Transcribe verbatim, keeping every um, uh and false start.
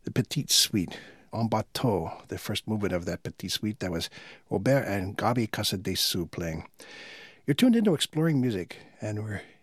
the Petite Suite, En Bateau, the first movement of that Petite Suite. That was Robert and Gabi Casadesou playing. You're tuned into Exploring Music, and we're